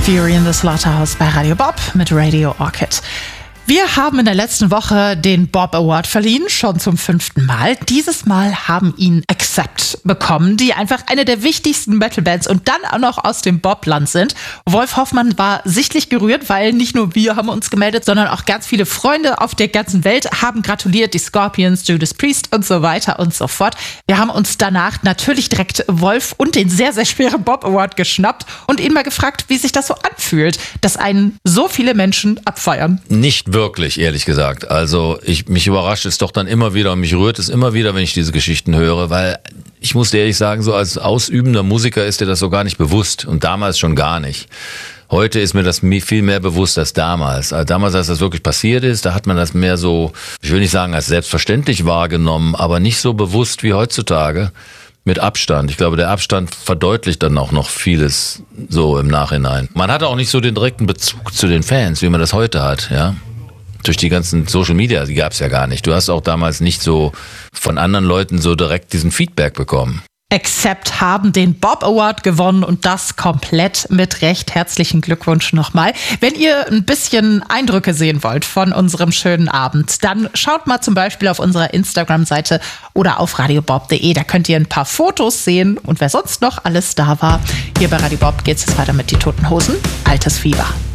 Fury in the Slaughterhouse bei Radio Bob mit Radio Orchid. Wir haben in der letzten Woche den Bob Award verliehen, schon zum 5. Mal. Dieses Mal haben ihn Accept bekommen, die einfach eine der wichtigsten Metal-Bands und dann auch noch aus dem Bobland sind. Wolf Hoffmann war sichtlich gerührt, weil nicht nur wir haben uns gemeldet, sondern auch ganz viele Freunde auf der ganzen Welt haben gratuliert, die Scorpions, Judas Priest und so weiter und so fort. Wir haben uns danach natürlich direkt Wolf und den sehr, sehr schweren Bob Award geschnappt und ihn mal gefragt, wie sich das so anfühlt, dass einen so viele Menschen abfeiern. Nicht wirklich, ehrlich gesagt. Also mich überrascht es doch dann immer wieder und mich rührt es immer wieder, wenn ich diese Geschichten höre, weil ich muss dir ehrlich sagen, so als ausübender Musiker ist dir das so gar nicht bewusst und damals schon gar nicht. Heute ist mir das viel mehr bewusst als damals. Damals, als das wirklich passiert ist, da hat man das mehr so, ich will nicht sagen als selbstverständlich wahrgenommen, aber nicht so bewusst wie heutzutage. Mit Abstand. Ich glaube, der Abstand verdeutlicht dann auch noch vieles so im Nachhinein. Man hatte auch nicht so den direkten Bezug zu den Fans, wie man das heute hat, ja. Durch die ganzen Social Media, die gab es ja gar nicht. Du hast auch damals nicht so von anderen Leuten so direkt diesen Feedback bekommen. Accept haben den Bob Award gewonnen und das komplett mit Recht. Herzlichen Glückwunsch nochmal. Wenn ihr ein bisschen Eindrücke sehen wollt von unserem schönen Abend, dann schaut mal zum Beispiel auf unserer Instagram-Seite oder auf radiobob.de. Da könnt ihr ein paar Fotos sehen und wer sonst noch alles da war. Hier bei Radio Bob geht es jetzt weiter mit die Toten Hosen. Altes Fieber.